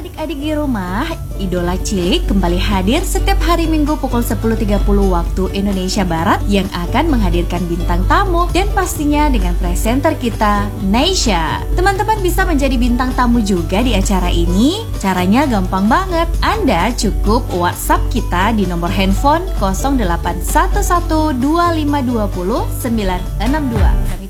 Adik-adik di rumah, Idola Cilik kembali hadir setiap hari Minggu pukul 10.30 waktu Indonesia Barat yang akan menghadirkan bintang tamu dan pastinya dengan presenter kita, Neysha. Teman-teman bisa menjadi bintang tamu juga di acara ini. Caranya gampang banget. Anda cukup WhatsApp kita di nomor handphone 08112520 962.